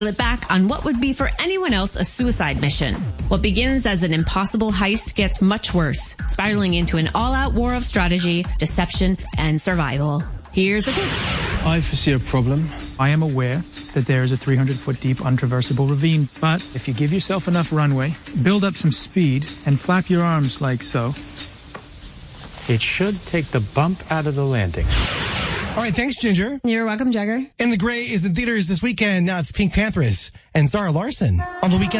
it back on what would be for anyone else a suicide mission. What begins as an impossible heist gets much worse, spiraling into an all-out war of strategy, deception, and survival. Here's a clip. I foresee a problem. I am aware that there is a 300-foot deep untraversable ravine, but if you give yourself enough runway, build up some speed, and flap your arms like so, it should take the bump out of the landing. All right, thanks, Ginger. You're welcome, Jagger. And The Gray is in theaters this weekend. Now it's Pink Panthers and Zara Larson on the weekend.